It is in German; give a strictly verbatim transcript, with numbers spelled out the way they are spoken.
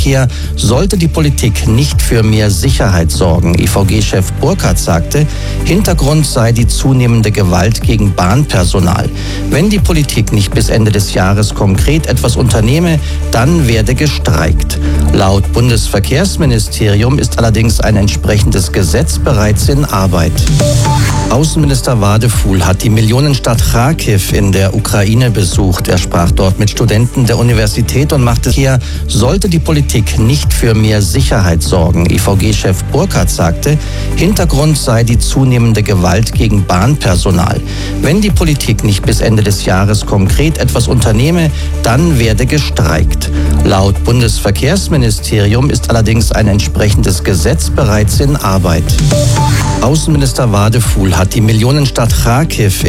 Verkehr sollte die Politik nicht für mehr Sicherheit sorgen. I V G-Chef Burkhardt sagte, Hintergrund sei die zunehmende Gewalt gegen Bahnpersonal. Wenn die Politik nicht bis Ende des Jahres konkret etwas unternehme, dann werde gestreikt. Laut Bundesverkehrsministerium ist allerdings ein entsprechendes Gesetz bereits in Arbeit. Außenminister Wadefuhl hat die Millionenstadt Charkiw in der Ukraine besucht. Er sprach dort mit Studenten der Universität und machte hier, sollte die Politik nicht für mehr Sicherheit sorgen. I V G-Chef Burkhardt sagte, Hintergrund sei die zunehmende Gewalt gegen Bahnpersonal. Wenn die Politik nicht bis Ende des Jahres konkret etwas unternehme, dann werde gestreikt. Laut Bundesverkehrsministerium ist allerdings ein entsprechendes Gesetz bereits in Arbeit. Außenminister Wadefuhl hat die Millionenstadt Charkiw